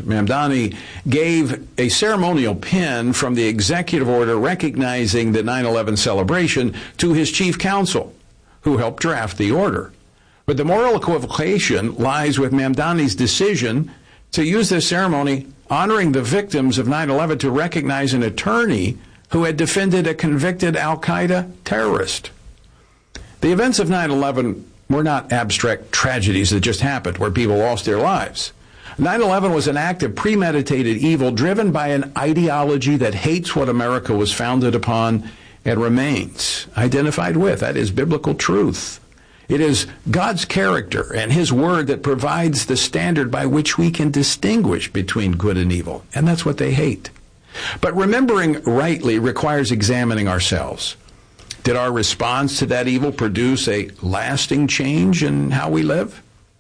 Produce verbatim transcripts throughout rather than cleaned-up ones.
Mamdani gave a ceremonial pin from the executive order recognizing the nine eleven celebration to his chief counsel, who helped draft the order. But the moral equivocation lies with Mamdani's decision to use this ceremony honoring the victims of nine eleven to recognize an attorney who had defended a convicted al-Qaeda terrorist. The events of nine eleven were not abstract tragedies that just happened where people lost their lives. nine eleven was an act of premeditated evil driven by an ideology that hates what America was founded upon and remains identified with. That is biblical truth. It is God's character and his word that provides the standard by which we can distinguish between good and evil. And that's what they hate. But remembering rightly requires examining ourselves. Did our response to that evil produce a lasting change in how we live?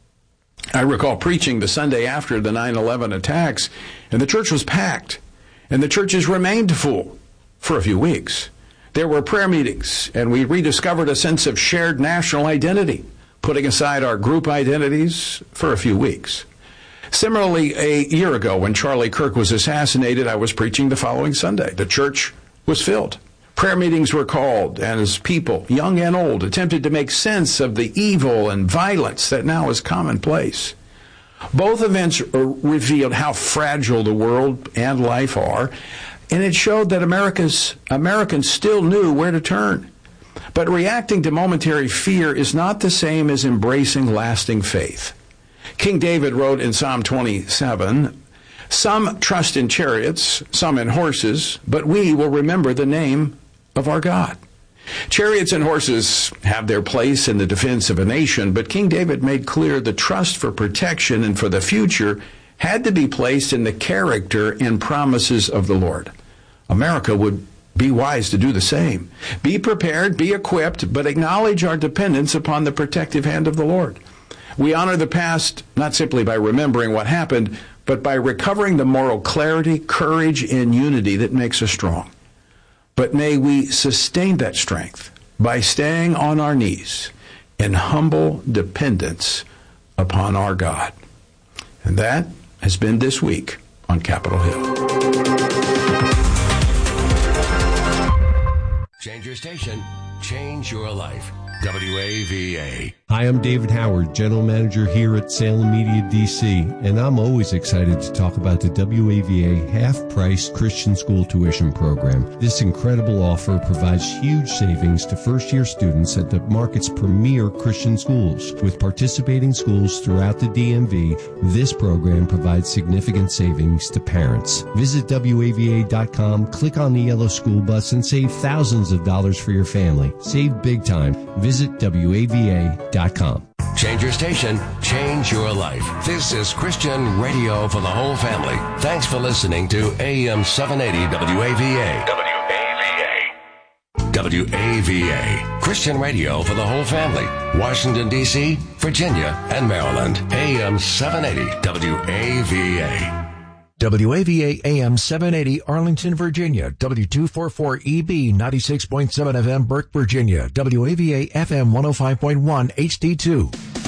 I recall preaching the Sunday after the nine eleven attacks, and the church was packed, and the churches remained full for a few weeks. There were prayer meetings, and we rediscovered a sense of shared national identity, putting aside our group identities for a few weeks. Similarly, a year ago when Charlie Kirk was assassinated, I was preaching the following Sunday. The church was filled. Prayer meetings were called, and as people, young and old, attempted to make sense of the evil and violence that now is commonplace. Both events revealed how fragile the world and life are, and it showed that America's, Americans still knew where to turn. But reacting to momentary fear is not the same as embracing lasting faith. King David wrote in Psalm twenty-seven, "Some trust in chariots, some in horses, but we will remember the name of our God." Chariots and horses have their place in the defense of a nation, but King David made clear the trust for protection and for the future had to be placed in the character and promises of the Lord. America would be wise to do the same. Be prepared, be equipped, but acknowledge our dependence upon the protective hand of the Lord. We honor the past not simply by remembering what happened, but by recovering the moral clarity, courage, and unity that makes us strong. But may we sustain that strength by staying on our knees in humble dependence upon our God. And that has been This Week on Capitol Hill. Change your station, change your life. W A V A. Hi, I'm David Howard, General Manager here at Salem Media D C, and I'm always excited to talk about the W A V A half-price Christian school tuition program. This incredible offer provides huge savings to first-year students at the market's premier Christian schools. With participating schools throughout the D M V, this program provides significant savings to parents. Visit W A V A dot com, click on the yellow school bus, and save thousands of dollars for your family. Save big time. Visit W A V A dot com. Change your station, change your life. This is Christian radio for the whole family. Thanks for listening to A M seven eighty W A V A. W A V A. W A V A. Christian radio for the whole family. Washington, D C, Virginia, and Maryland. A M seven eighty W A V A. W A V A A M seven eighty Arlington, Virginia. W two forty-four E B ninety-six point seven F M Burke, Virginia. W A V A F M one oh five point one H D two.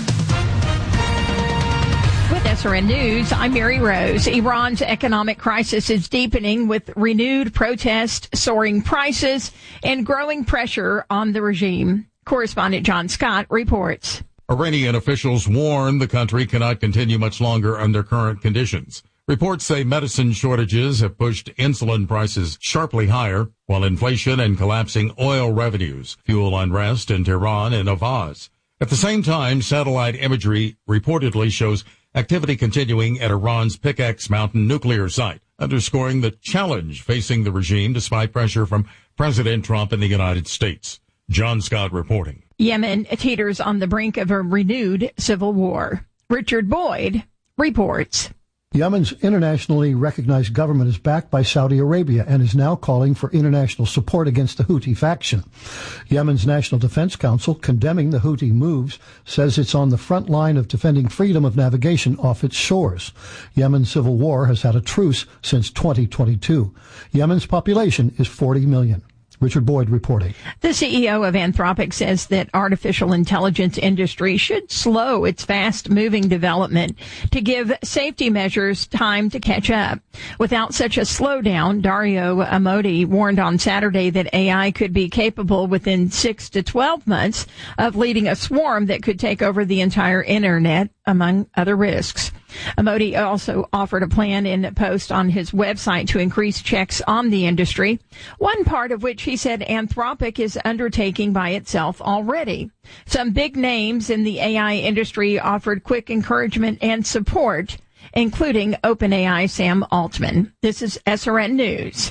With S R N News, I'm Mary Rose. Iran's economic crisis is deepening with renewed protests, soaring prices, and growing pressure on the regime. Correspondent John Scott reports. Iranian officials warn the country cannot continue much longer under current conditions. Reports say medicine shortages have pushed insulin prices sharply higher, while inflation and collapsing oil revenues fuel unrest in Tehran and Avaz. At the same time, satellite imagery reportedly shows activity continuing at Iran's Pickaxe Mountain nuclear site, underscoring the challenge facing the regime despite pressure from President Trump in the United States. John Scott reporting. Yemen teeters on the brink of a renewed civil war. Richard Boyd reports. Yemen's internationally recognized government is backed by Saudi Arabia and is now calling for international support against the Houthi faction. Yemen's National Defense Council, condemning the Houthi moves, says it's on the front line of defending freedom of navigation off its shores. Yemen's civil war has had a truce since twenty twenty-two. Yemen's population is forty million. Richard Boyd reporting. The C E O of Anthropic says that artificial intelligence industry should slow its fast-moving development to give safety measures time to catch up. Without such a slowdown, Dario Amodei warned on Saturday that A I could be capable within six to twelve months of leading a swarm that could take over the entire internet, among other risks. Amodei also offered a plan in a post on his website to increase checks on the industry, one part of which he said Anthropic is undertaking by itself already. Some big names in the A I industry offered quick encouragement and support, including OpenAI Sam Altman. This is S R N News.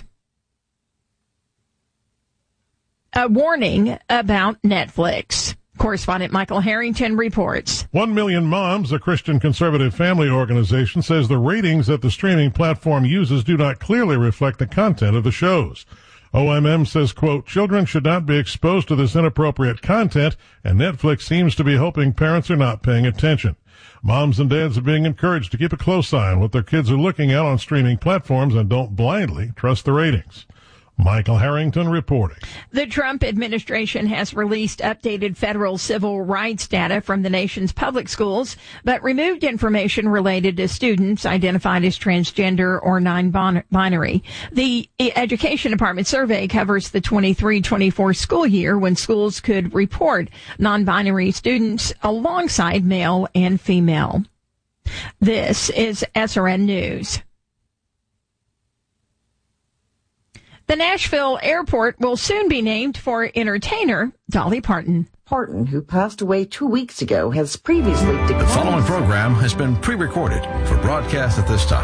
A warning about Netflix. Correspondent Michael Harrington reports. One Million Moms, a Christian conservative family organization, says the ratings that the streaming platform uses do not clearly reflect the content of the shows. O M M says, quote, children should not be exposed to this inappropriate content, and Netflix seems to be hoping parents are not paying attention. Moms and dads are being encouraged to keep a close eye on what their kids are looking at on streaming platforms and don't blindly trust the ratings. Michael Harrington reporting. The Trump administration has released updated federal civil rights data from the nation's public schools, but removed information related to students identified as transgender or non-binary. The Education Department survey covers the twenty-three twenty-four school year when schools could report non-binary students alongside male and female. This is S R N News. The Nashville airport will soon be named for entertainer Dolly Parton. Parton, who passed away two weeks ago, has previously declared... The following program has been pre-recorded for broadcast at this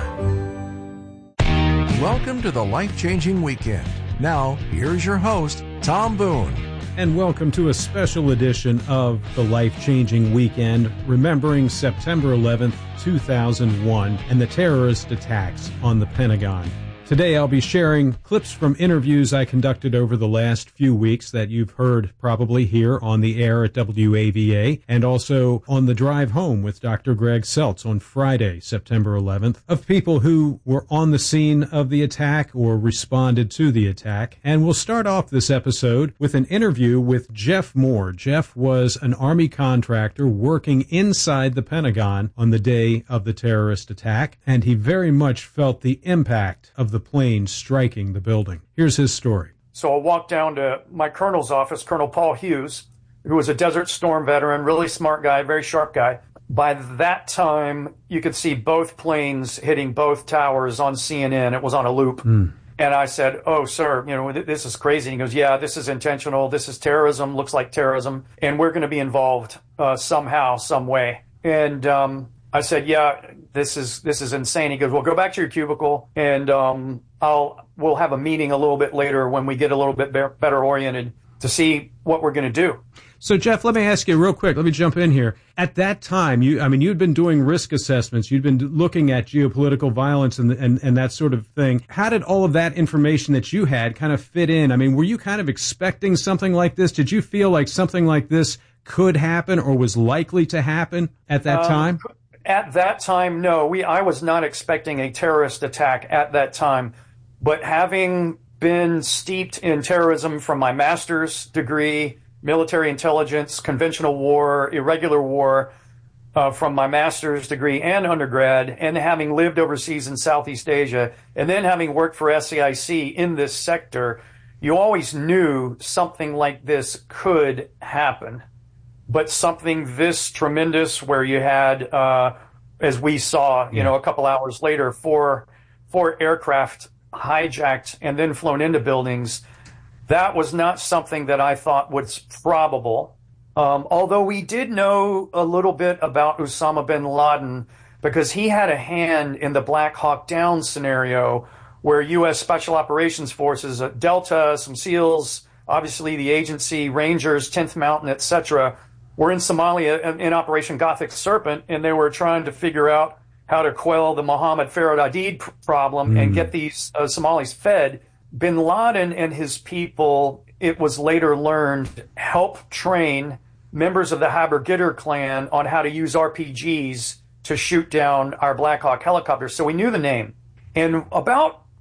time. Welcome to the Life-Changing Weekend. Now, here's your host, Tom Boone. And welcome to a special edition of the Life-Changing Weekend, remembering September eleventh, two thousand one, and the terrorist attacks on the Pentagon. Today I'll be sharing clips from interviews I conducted over the last few weeks that you've heard probably here on the air at W A V A and also on the drive home with Doctor Greg Seltz on Friday, September eleventh, of people who were on the scene of the attack or responded to the attack. And we'll start off this episode with an interview with Jeff Moore. Jeff was an Army contractor working inside the Pentagon on the day of the terrorist attack, and he very much felt the impact of the plane striking the building. Here's his story. So I walked down to my colonel's office, Colonel Paul Hughes, who was a Desert Storm veteran, really smart guy, very sharp guy. By that time, you could see both planes hitting both towers on C N N. It was on a loop. Mm. And I said, oh, sir, you know, this is crazy. And he goes, yeah, this is intentional. This is terrorism, looks like terrorism. And we're going to be involved uh, somehow, some way. And um, I said, yeah, this is this is insane. He goes, well, go back to your cubicle, and um, I'll we'll have a meeting a little bit later when we get a little bit be- better oriented to see what we're going to do. So, Jeff, let me ask you real quick. Let me jump in here. At that time, you I mean, you'd been doing risk assessments. You'd been looking at geopolitical violence and, and, and that sort of thing. How did all of that information that you had kind of fit in? I mean, were you kind of expecting something like this? Did you feel like something like this could happen or was likely to happen at that um, time? At that time, no. We I was not expecting a terrorist attack at that time. But having been steeped in terrorism from my master's degree, military intelligence, conventional war, irregular war, uh, from my master's degree and undergrad, and having lived overseas in Southeast Asia, and then having worked for S A I C in this sector, you always knew something like this could happen. But something this tremendous, where you had, uh, as we saw, you yeah. know, a couple hours later, four four aircraft hijacked and then flown into buildings, that was not something that I thought was probable. Um, although we did know a little bit about Osama bin Laden, because he had a hand in the Black Hawk Down scenario, where U S Special Operations Forces, uh, Delta, some SEALs, obviously the agency, Rangers, tenth Mountain, et cetera, were in Somalia in Operation Gothic Serpent, and they were trying to figure out how to quell the Mohammed Farad Aidid problem mm. and get these uh, Somalis fed. Bin Laden and his people, it was later learned, helped train members of the Haber Gitter clan on how to use R P Gs to shoot down our Black Hawk helicopters. So we knew the name. And about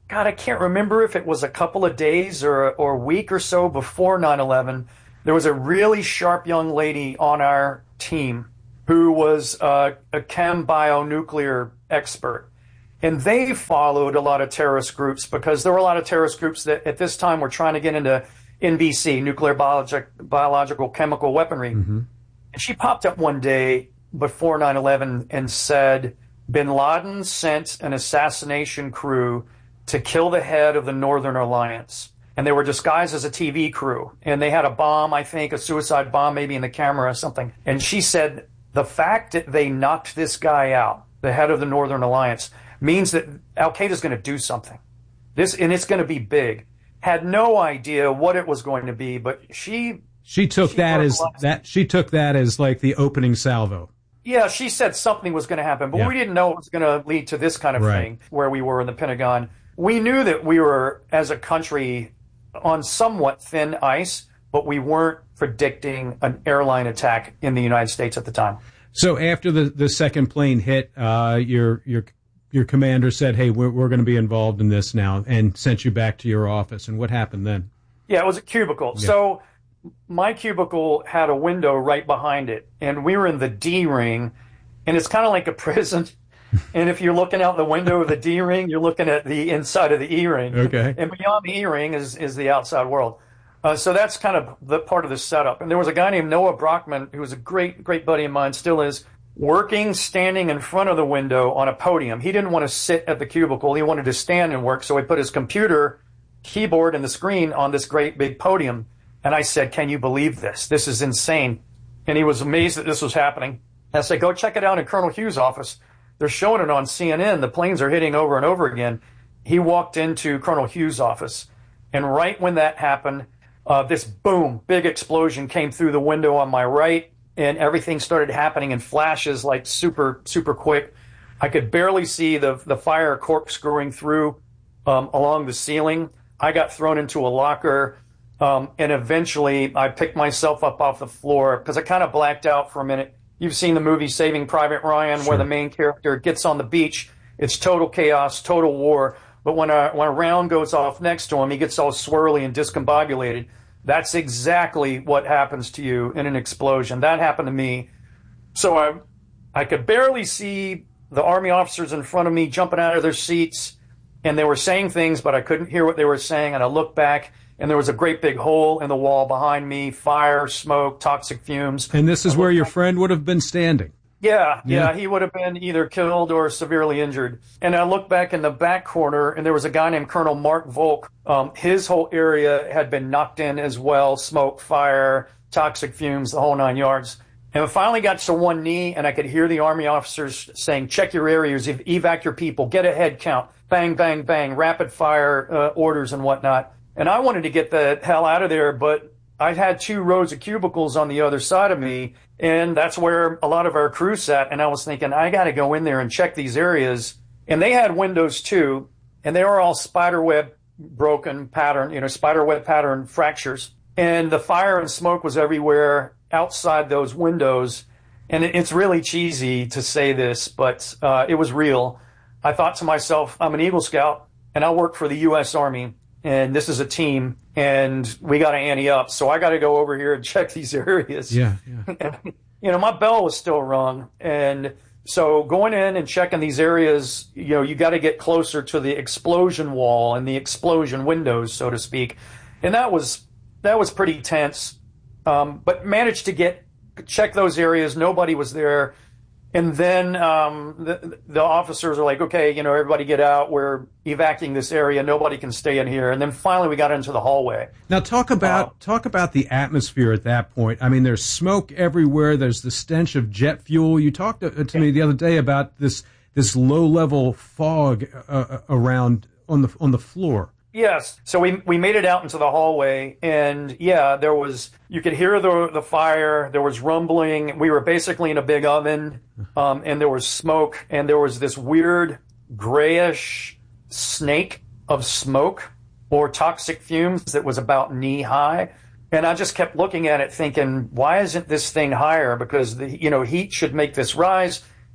God, I can't remember if it was a couple of days or, or a week or so before nine eleven, there was a really sharp young lady on our team who was uh, a chem bio-nuclear expert. And they followed a lot of terrorist groups because there were a lot of terrorist groups that at this time were trying to get into N B C, nuclear biologic, biological chemical weaponry. Mm-hmm. And she popped up one day before nine eleven and said, Bin Laden sent an assassination crew to kill the head of the Northern Alliance. And they were disguised as a T V crew. And they had a bomb, I think, a suicide bomb maybe in the camera or something. And she said, the fact that they knocked this guy out, the head of the Northern Alliance, means that Al-Qaeda is going to do something. This, and it's going to be big. Had no idea what it was going to be, but she... She took she that as that. She took that as like the opening salvo. Yeah, she said something was going to happen, but yeah. we didn't know it was going to lead to this kind of right. thing where we were in the Pentagon. We knew that we were, as a country, on somewhat thin ice, but we weren't predicting an airline attack in the United States at the time. So after the, the second plane hit, uh, your your your commander said, "Hey, we're we're going to be involved in this now," and sent you back to your office. And what happened then? Yeah, it was a cubicle. Yeah. So my cubicle had a window right behind it, and we were in the D ring, and it's kind of like a prison. And if you're looking out the window of the D ring, you're looking at the inside of the E ring. Okay. And beyond the E ring is, is the outside world. Uh, so that's kind of the part of the setup. And there was a guy named Noah Brockman, who was a great, great buddy of mine, still is, working, standing in front of the window on a podium. He didn't want to sit at the cubicle. He wanted to stand and work. So he put his computer, keyboard, and the screen on this great big podium. And I said, can you believe this? This is insane. And he was amazed that this was happening. I said, go check it out in Colonel Hughes' office. They're showing it on C N N. The planes are hitting over and over again. He walked into Colonel Hughes' office. And right when that happened, uh, this boom, big explosion came through the window on my right. And everything started happening in flashes, like super, super quick. I could barely see the, the fire corkscrewing through um, along the ceiling. I got thrown into a locker. Um, and eventually I picked myself up off the floor because I kind of blacked out for a minute. You've seen the movie Saving Private Ryan, sure. where the main character gets on the beach. It's total chaos, total war. But when a, when a round goes off next to him, he gets all swirly and discombobulated. That's exactly what happens to you in an explosion. That happened to me. So I, I could barely see the Army officers in front of me jumping out of their seats, and they were saying things, but I couldn't hear what they were saying. And I looked back, and there was a great big hole in the wall behind me, fire, smoke, toxic fumes. And this is where your friend would have been standing. Yeah, yeah, Yeah. he would have been either killed or severely injured. And I looked back in the back corner, and there was a guy named Colonel Mark Volk. Um, his whole area had been knocked in as well, smoke, fire, toxic fumes, the whole nine yards. And I finally got to one knee, and I could hear the Army officers saying, check your areas, ev- evac your people, get a head count, bang, bang, bang, rapid fire uh, orders and whatnot. And I wanted to get the hell out of there, but I had two rows of cubicles on the other side of me, and that's where a lot of our crew sat. And I was thinking, I got to go in there and check these areas. And they had windows too, and they were all spiderweb broken pattern, you know, spiderweb pattern fractures. And the fire and smoke was everywhere outside those windows. And it, it's really cheesy to say this, but uh, it was real. I thought to myself, I'm an Eagle Scout, and I work for the U S Army. And this is a team, and we got to ante up. So I got to go over here and check these areas. Yeah, yeah. And, you know, my bell was still rung. And so going in and checking these areas, you know, you got to get closer to the explosion wall and the explosion windows, so to speak. And that was, that was pretty tense. Um, but managed to get, check those areas. Nobody was there. And then um, the, the officers are like, okay, you know, everybody get out. We're evacuating this area. Nobody can stay in here. And then finally we got into the hallway. Now talk about Uh, talk about the atmosphere at that point. I mean, there's smoke everywhere. There's the stench of jet fuel. You talked to, to me the other day about this this low level fog uh, around on the on the floor. Yes. So we we made it out into the hallway, and yeah, there was, you could hear the the fire. There was rumbling. We were basically in a big oven, um, and there was smoke, and there was this weird grayish snake of smoke or toxic fumes that was about knee high. And I just kept looking at it thinking, why isn't this thing higher? Because the, you know, heat should make this rise.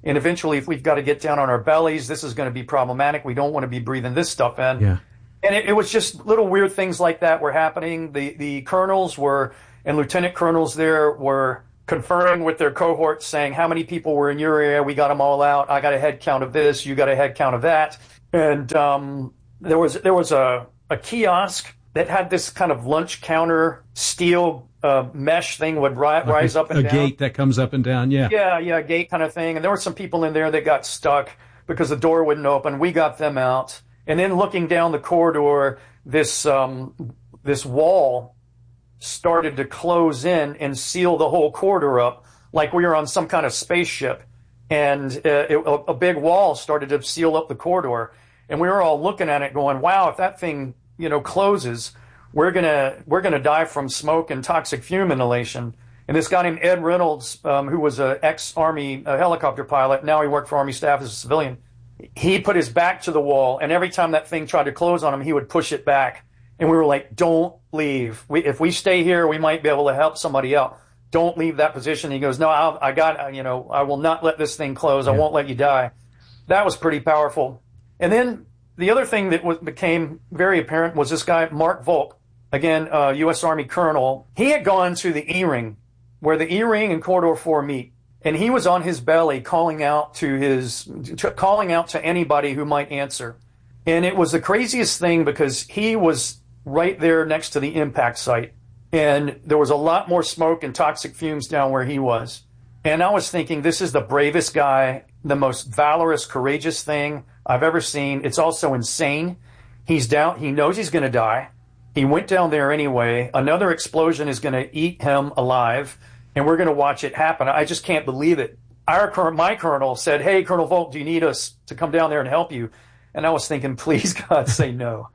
And eventually, if we've got to get down on our bellies, this is going to be problematic. We don't want to be breathing this stuff in. Yeah. And it, it was just little weird things like that were happening. The the colonels were, and lieutenant colonels there were conferring with their cohorts, saying how many people were in your area. We got them all out. I got a head count of this. You got a head count of that. And um, there was there was a, a kiosk that had this kind of lunch counter steel uh, mesh thing would ri- like rise a, up and a down. A gate that comes up and down, yeah. Yeah, yeah, gate kind of thing. And there were some people in there that got stuck because the door wouldn't open. We got them out. And then looking down the corridor, this um, this wall started to close in and seal the whole corridor up like we were on some kind of spaceship. And uh, it, a, a big wall started to seal up the corridor. And we were all looking at it going, wow, if that thing, you know, closes, we're gonna we're gonna die from smoke and toxic fume inhalation. And this guy named Ed Reynolds, um, who was an ex-Army uh, helicopter pilot, now he worked for Army staff as a civilian. He put his back to the wall, and every time that thing tried to close on him, he would push it back. And we were like, "Don't leave. We, if we stay here, we might be able to help somebody out. Don't leave that position." He goes, "No, I'll, I got, you know, I will not let this thing close. I Yeah. won't let you die." That was pretty powerful. And then the other thing that was, became very apparent was this guy, Mark Volk, again, uh, U S Army colonel. He had gone to the E-ring, where the E-ring and Corridor four meet. And he was on his belly calling out to his, calling out to anybody who might answer. And it was the craziest thing because he was right there next to the impact site. And there was a lot more smoke and toxic fumes down where he was. And I was thinking, this is the bravest guy, the most valorous, courageous thing I've ever seen. It's also insane. He's down, he knows he's going to die. He went down there anyway. Another explosion is going to eat him alive, and we're going to watch it happen. I just can't believe it. Our my colonel said, "Hey, Colonel Volk, do you need us to come down there and help you?" And I was thinking, please, God, say no,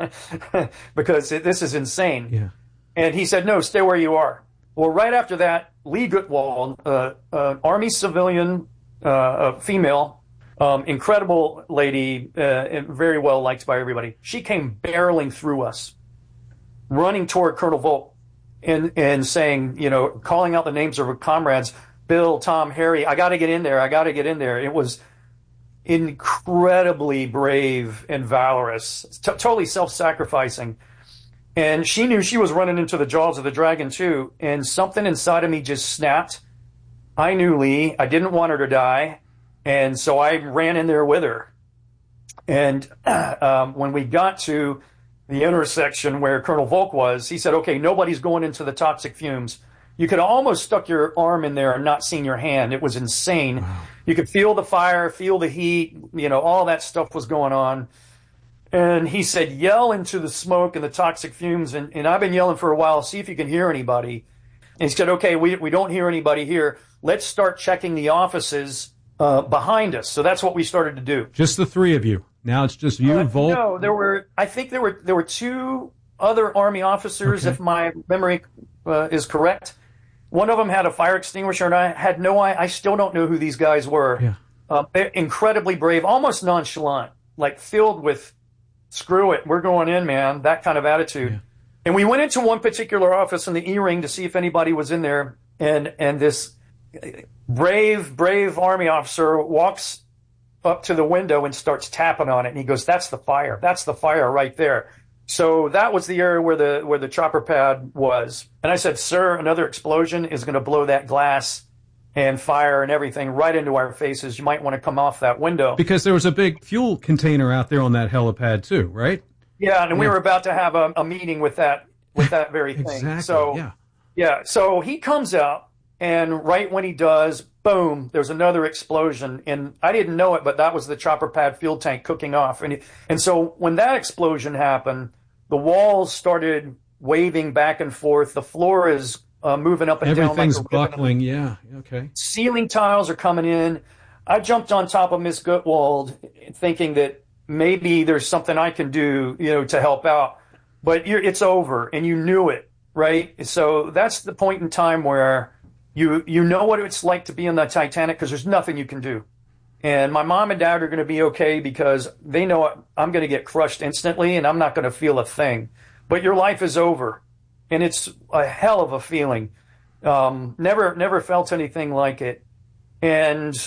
because it, this is insane. Yeah. And he said, "No, stay where you are." Well, right after that, Lee Gutwald, uh, uh, Army civilian, uh, uh, female, um, incredible lady, uh, and very well liked by everybody. She came barreling through us, running toward Colonel Volk and, and saying, you know, calling out the names of her comrades, Bill, Tom, Harry, I got to get in there. I got to get in there. It was incredibly brave and valorous, t- totally self-sacrificing. And she knew she was running into the jaws of the dragon too. And something inside of me just snapped. I knew Lee. I didn't want her to die. And so I ran in there with her. And um, when we got to the intersection where Colonel Volk was, he said, "Okay, nobody's going into the toxic fumes." You could almost stuck your arm in there and not seen your hand. It was insane. Wow. You could feel the fire, feel the heat, you know, all that stuff was going on. And he said, "Yell into the smoke and the toxic fumes." And, and I've been yelling for a while, see if you can hear anybody. And he said, "Okay, we, we don't hear anybody here. Let's start checking the offices uh, behind us." So that's what we started to do. Just the three of you. Now it's just you, uh, Volk? No, there were, I think there were, there were two other Army officers, okay, if my memory uh, is correct. One of them had a fire extinguisher, and I had no I, I still don't know who these guys were. Yeah. Uh, incredibly brave, almost nonchalant, like filled with, screw it, we're going in, man, that kind of attitude. Yeah. And we went into one particular office in the E-ring to see if anybody was in there. And, and this brave, brave Army officer walks up to the window and starts tapping on it. And he goes, "That's the fire. That's the fire right there." So that was the area where the where the chopper pad was. And I said, "Sir, another explosion is going to blow that glass and fire and everything right into our faces. You might want to come off that window." Because there was a big fuel container out there on that helipad too, right? Yeah, and yeah. we were about to have a, a meeting with that with that very thing. Exactly, so yeah. yeah, so he comes out, and right when he does, boom, there's another explosion. And I didn't know it, but that was the chopper pad fuel tank cooking off. And, and so when that explosion happened, the walls started waving back and forth. The floor is uh, moving up and down. Everything's like buckling, yeah, okay. Ceiling tiles are coming in. I jumped on top of Miss Gutwald thinking that maybe there's something I can do, you know, to help out. But you're, it's over, and you knew it, right? So that's the point in time where you you know what it's like to be in the Titanic, because there's nothing you can do. And my mom and dad are going to be okay because they know I'm going to get crushed instantly and I'm not going to feel a thing. But your life is over, and it's a hell of a feeling. Um, never never felt anything like it. And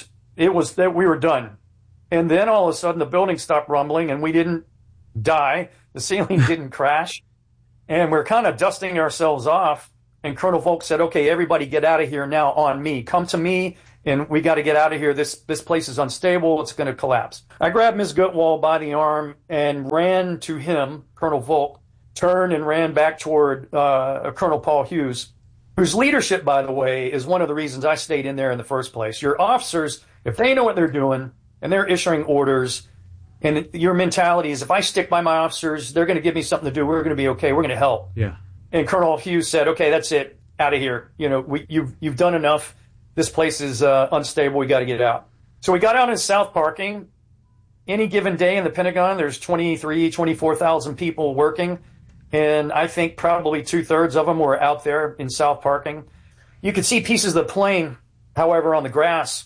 it was that we were done. And then all of a sudden the building stopped rumbling and we didn't die. The ceiling didn't crash. And we're kind of dusting ourselves off. And Colonel Volk said, okay, everybody get out of here now on me. Come to me, and we got to get out of here. This this place is unstable. It's going to collapse. I grabbed Miz Gutwald by the arm and ran to him, Colonel Volk, turned and ran back toward uh, Colonel Paul Hughes, whose leadership, by the way, is one of the reasons I stayed in there in the first place. Your officers, if they know what they're doing and they're issuing orders, and your mentality is, if I stick by my officers, they're going to give me something to do. We're going to be okay. We're going to help. Yeah. And Colonel Hughes said, okay, that's it. Out of here. You know, we, you've, you've done enough. This place is uh, unstable. We got to get out. So we got out in South Parking. Any given day in the Pentagon, there's twenty-three, twenty-four thousand people working. And I think probably two thirds of them were out there in South Parking. You could see pieces of the plane, however, on the grass,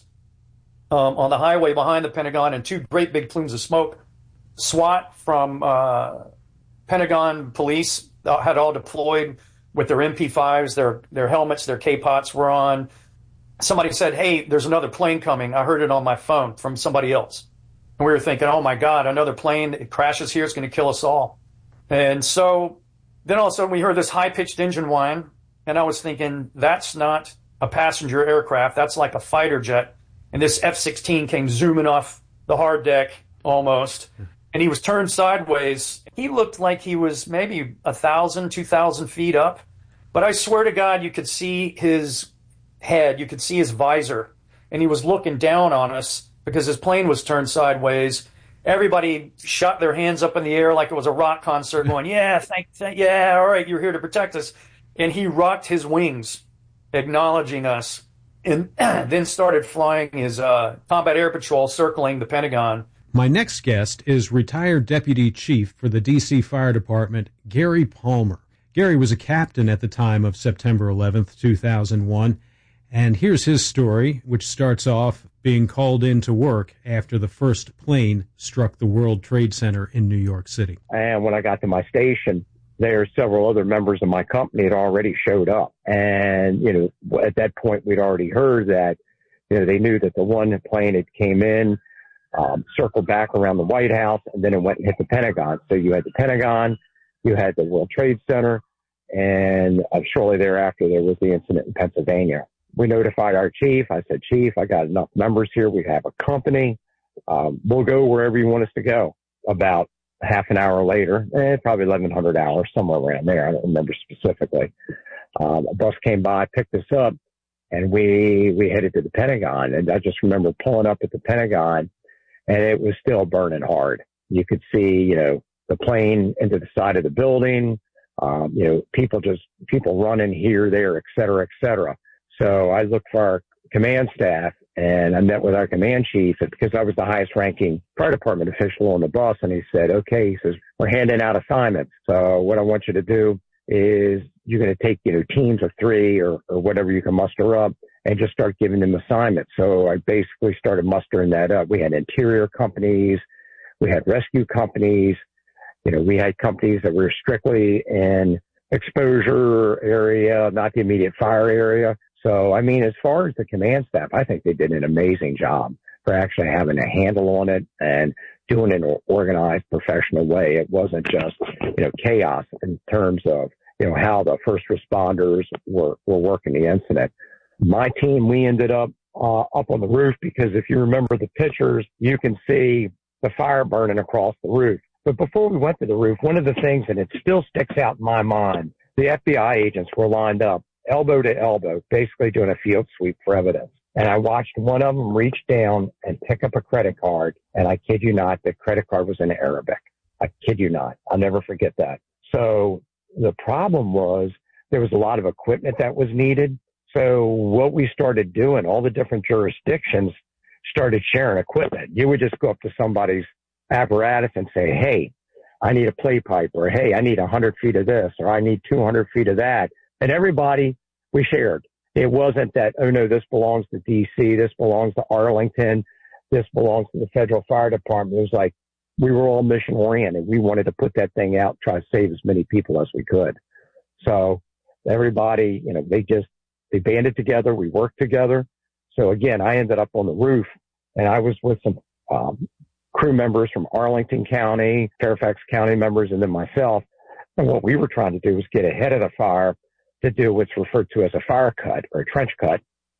um, on the highway behind the Pentagon, and two great big plumes of smoke. SWAT from uh, Pentagon police had all deployed with their M P fives, their their helmets, their K-POTs were on. Somebody said, hey, there's another plane coming. I heard it on my phone from somebody else. And we were thinking, oh, my God, another plane. It crashes here. It's going to kill us all. And so then all of a sudden we heard this high-pitched engine whine. And I was thinking, that's not a passenger aircraft. That's like a fighter jet. And this F sixteen came zooming off the hard deck almost. And he was turned sideways. He looked like he was maybe a thousand, two thousand feet up. But I swear to God, you could see his head. You could see his visor. And he was looking down on us because his plane was turned sideways. Everybody shot their hands up in the air like it was a rock concert going, yeah, thank, thank, yeah, all right, you're here to protect us. And he rocked his wings, acknowledging us, and then started flying his uh, combat air patrol circling the Pentagon. My next guest is retired Deputy Chief for the D C Fire Department, Gary Palmer. Gary was a captain at the time of September eleventh, two thousand one, and here's his story, which starts off being called in to work after the first plane struck the World Trade Center in New York City. And when I got to my station, there several other members of my company had already showed up. And, you know, at that point, we'd already heard that, you know, they knew that the one plane had came in, um, circled back around the White House, and then it went and hit the Pentagon. So you had the Pentagon, you had the World Trade Center, and uh, shortly thereafter, there was the incident in Pennsylvania. We notified our chief. I said, Chief, I got enough members here. We have a company. Um, we'll go wherever you want us to go. About half an hour later, eh, probably eleven hundred hours, somewhere around there. I don't remember specifically. Um, a bus came by, picked us up, and we, we headed to the Pentagon. And I just remember pulling up at the Pentagon, and it was still burning hard. You could see, you know, the plane into the side of the building, um, you know, people just, people running here, there, et cetera, et cetera. So I looked for our command staff, and I met with our command chief because I was the highest ranking fire department official on the bus. And he said, okay, he says, we're handing out assignments. So what I want you to do is you're going to take, you know, teams of three or, or whatever you can muster up and just start giving them assignments. So I basically started mustering that up. We had interior companies. We had rescue companies. You know, we had companies that were strictly in exposure area, not the immediate fire area. So, I mean, as far as the command staff, I think they did an amazing job for actually having a handle on it and doing it in an organized, professional way. It wasn't just, you know, chaos in terms of, you know, how the first responders were, were working the incident. My team, we ended up uh, up on the roof because if you remember the pictures, you can see the fire burning across the roof. But before we went to the roof, one of the things, and it still sticks out in my mind, the F B I agents were lined up elbow to elbow, basically doing a field sweep for evidence. And I watched one of them reach down and pick up a credit card. And I kid you not, the credit card was in Arabic. I kid you not. I'll never forget that. So the problem was there was a lot of equipment that was needed. So what we started doing, all the different jurisdictions started sharing equipment. You would just go up to somebody's apparatus and say, hey, I need a play pipe, or hey, I need one hundred feet of this, or I need two hundred feet of that. And everybody, we shared. It wasn't that, oh, no, this belongs to D C, this belongs to Arlington, this belongs to the Federal Fire Department. It was like we were all mission-oriented. We wanted to put that thing out, try to save as many people as we could. So everybody, you know, they just, they banded together. We worked together. So, again, I ended up on the roof and I was with some um, crew members from Arlington County, Fairfax County members, and then myself. And what we were trying to do was get ahead of the fire to do what's referred to as a fire cut or a trench cut,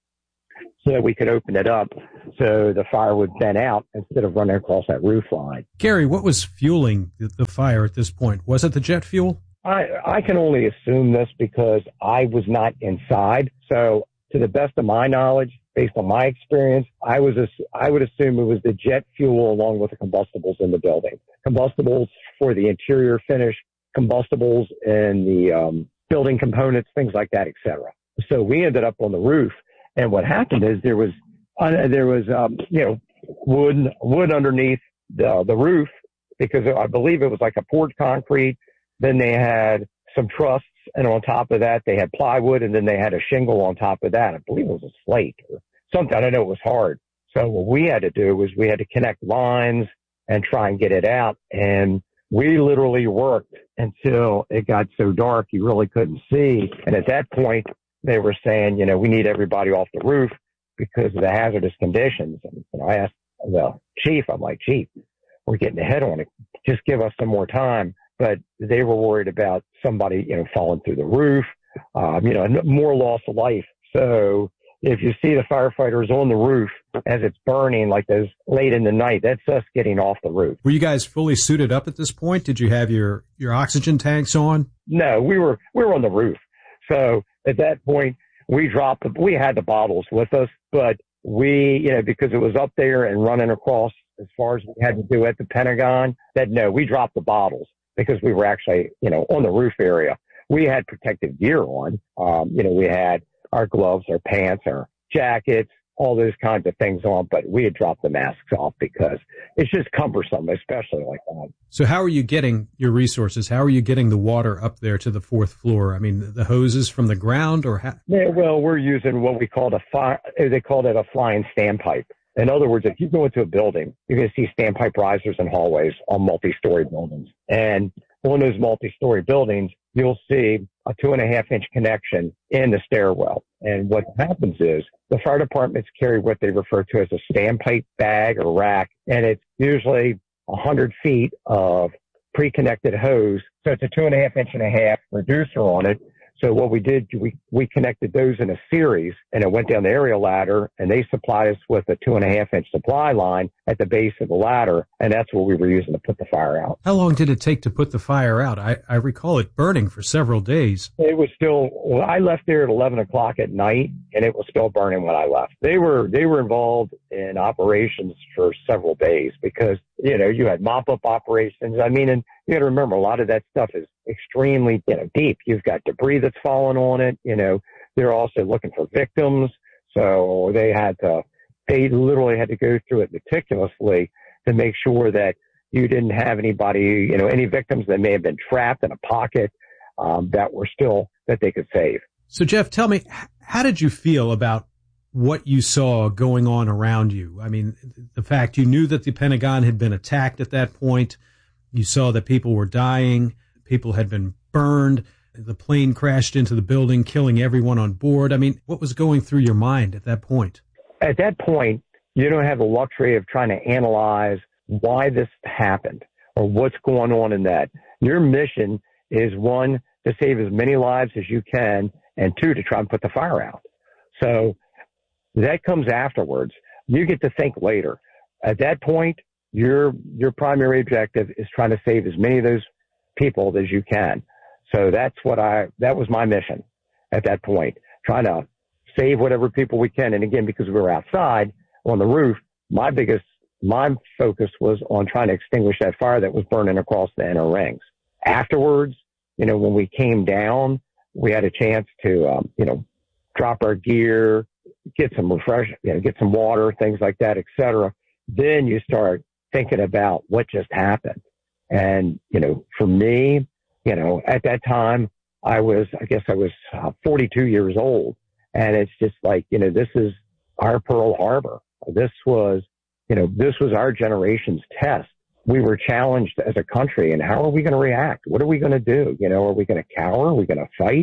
so that we could open it up so the fire would vent out instead of running across that roof line. Gary, what was fueling the, the fire at this point? Was it the jet fuel? I, I can only assume this because I was not inside. So to the best of my knowledge, based on my experience, I was I would assume it was the jet fuel along with the combustibles in the building. Combustibles for the interior finish, combustibles in the um, building components, things like that, et cetera. So we ended up on the roof, and what happened is there was uh, there was um, you know wood wood underneath the the roof, because I believe it was like a poured concrete. Then they had some trusses, and on top of that they had plywood, and then they had a shingle on top of that. I believe it was a slate or something. I don't know. It was hard. So what we had to do was we had to connect lines and try and get it out. And we literally worked until it got so dark you really couldn't see. And at that point, they were saying, you know, we need everybody off the roof because of the hazardous conditions. And you know, I asked the chief, I'm like, Chief, we're getting ahead on it. Just give us some more time. But they were worried about somebody, you know, falling through the roof, um, you know, more loss of life. So if you see the firefighters on the roof as it's burning, like those late in the night, that's us getting off the roof. Were you guys fully suited up at this point? Did you have your, your oxygen tanks on? No, we were, we were on the roof. So at that point, we dropped the, we had the bottles with us, but we, you know, because it was up there and running across as far as we had to do at the Pentagon, that no, we dropped the bottles because we were actually, you know, on the roof area. We had protective gear on. Um, you know, we had our gloves, our pants, our jackets, all those kinds of things on, but we had dropped the masks off because it's just cumbersome, especially like that. So how are you getting your resources? How are you getting the water up there to the fourth floor? I mean, the hoses from the ground or how? Yeah, well, we're using what we called a fire, they called it a flying standpipe. In other words, if you go into a building, you're going to see standpipe risers and hallways on multi-story buildings. And on those multi-story buildings, you'll see a two and a half inch connection in the stairwell. And what happens is the fire departments carry what they refer to as a standpipe bag or rack. And it's usually a hundred feet of pre-connected hose. So it's a two and a half inch and a half reducer on it. So what we did, we, we connected those in a series, and it went down the aerial ladder, and they supplied us with a two and a half inch supply line at the base of the ladder, and that's what we were using to put the fire out. How long did it take to put the fire out? I, I recall it burning for several days. It was still, well, I left there at eleven o'clock at night, and it was still burning when I left. They were, they were involved in operations for several days because, you know, you had mop-up operations. I mean, and you got to remember, a lot of that stuff is extremely, you know, deep. You've got debris that's fallen on it. You know, they're also looking for victims. So they had to, they literally had to go through it meticulously to make sure that you didn't have anybody, you know, any victims that may have been trapped in a pocket, um, that were still, that they could save. So Jeff, tell me, how did you feel about what you saw going on around you? I mean, the fact you knew that the Pentagon had been attacked at that point. You saw that people were dying. People had been burned. The plane crashed into the building, killing everyone on board. I mean, what was going through your mind at that point? At that point, you don't have the luxury of trying to analyze why this happened or what's going on in that. Your mission is, one, to save as many lives as you can, and two, to try and put the fire out. So that comes afterwards. You get to think later. At that point, your your primary objective is trying to save as many of those people as you can. So that's what I, that was my mission at that point, trying to save whatever people we can. And again, because we were outside on the roof, my biggest, my focus was on trying to extinguish that fire that was burning across the inner rings. Afterwards, you know, when we came down, we had a chance to, um, you know, drop our gear, get some refresh, you know, get some water, things like that, et cetera. Then you start thinking about what just happened. And, you know, for me, you know, at that time, I was, I guess I was uh, forty-two years old. And it's just like, you know, this is our Pearl Harbor. This was, you know, this was our generation's test. We were challenged as a country, and how are we going to react? What are we going to do? You know, are we going to cower? Are we going to fight?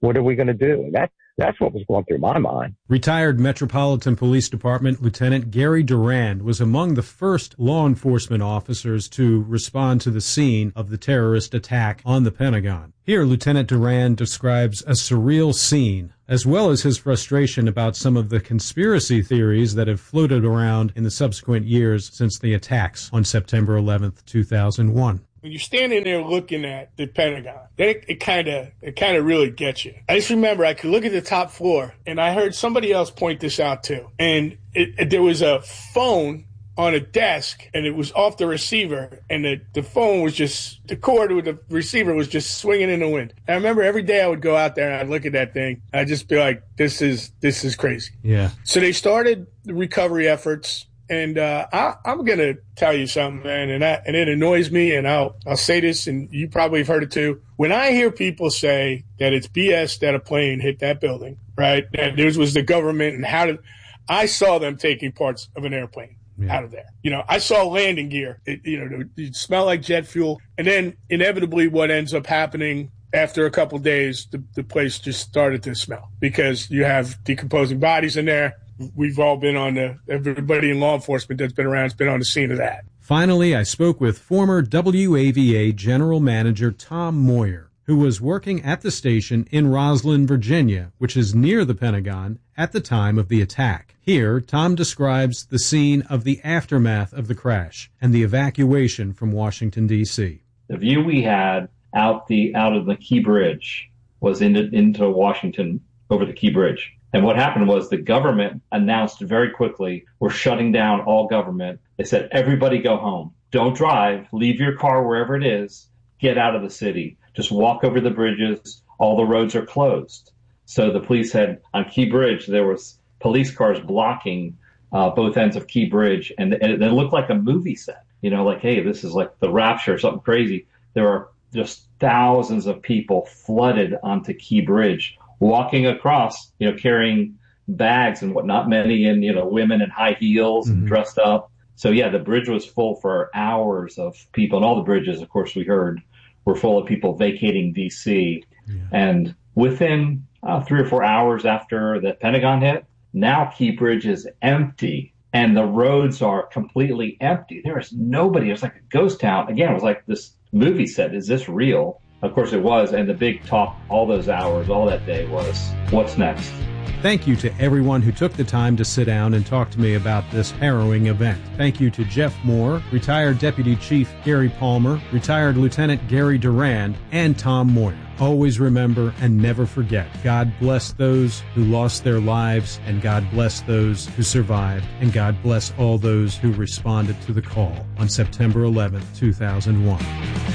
What are we going to do? That, that's what was going through my mind. Retired Metropolitan Police Department Lieutenant Gary Durand was among the first law enforcement officers to respond to the scene of the terrorist attack on the Pentagon. Here, Lieutenant Durand describes a surreal scene, as well as his frustration about some of the conspiracy theories that have floated around in the subsequent years since the attacks on September eleventh, two thousand one. When you're standing there looking at the Pentagon, then it, it kind of it kind of really gets you. I just remember I could look at the top floor, and I heard somebody else point this out too. And it, it, there was a phone on a desk, and it was off the receiver, and the, the phone was just, the cord with the receiver was just swinging in the wind. And I remember every day I would go out there and I'd look at that thing. I'd just be like, this is this is crazy. Yeah. So they started the recovery efforts. And uh, I, I'm going to tell you something, man, and, I, and it annoys me, and I'll I'll say this, and you probably have heard it too. When I hear people say that it's B S that a plane hit that building, right, that this was the government, and how did – I saw them taking parts of an airplane yeah. out of there. You know, I saw landing gear. It, you know, it smelled like jet fuel. And then inevitably what ends up happening after a couple of days, the, the place just started to smell because you have decomposing bodies in there. We've all been on the, everybody in law enforcement that's been around has been on the scene of that. Finally, I spoke with former W A V A General Manager Tom Moyer, who was working at the station in Roslyn, Virginia, which is near the Pentagon, at the time of the attack. Here, Tom describes the scene of the aftermath of the crash and the evacuation from Washington, D C. The view we had out the out of the Key Bridge was into, into Washington over the Key Bridge. And what happened was the government announced very quickly, we're shutting down all government. They said, everybody go home. Don't drive. Leave your car wherever it is. Get out of the city. Just walk over the bridges. All the roads are closed. So the police had, on Key Bridge, there was police cars blocking uh, both ends of Key Bridge. And, and it, it looked like a movie set. You know, like, hey, this is like the Rapture or something crazy. There are just thousands of people flooded onto Key Bridge, walking across, you know, carrying bags and whatnot, many in, you know, women in high heels and mm-hmm. dressed up. So, yeah, the bridge was full for hours of people. And all the bridges, of course, we heard were full of people vacating D C. Yeah. And within uh, three or four hours after the Pentagon hit, now Key Bridge is empty and the roads are completely empty. There is nobody. It was like a ghost town. Again, it was like this movie set. Is this real? Of course it was, and the big talk all those hours, all that day was, what's next? Thank you to everyone who took the time to sit down and talk to me about this harrowing event. Thank you to Jeff Moore, retired Deputy Chief Gary Palmer, retired Lieutenant Gary Durand, and Tom Moyer. Always remember and never forget, God bless those who lost their lives, and God bless those who survived, and God bless all those who responded to the call on September eleventh, two thousand one.